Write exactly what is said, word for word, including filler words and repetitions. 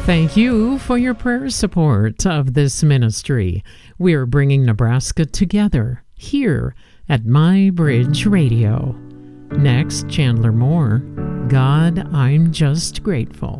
Thank you for your prayer support of this ministry. We're bringing Nebraska together here at My Bridge Radio. Next, Chandler Moore, God, I'm Just Grateful.